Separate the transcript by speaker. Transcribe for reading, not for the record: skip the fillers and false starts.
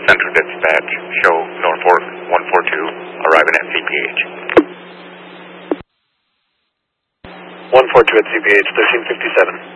Speaker 1: Central Dispatch, show Norfolk 142, arriving at CPH.
Speaker 2: 142 at CPH, 1357.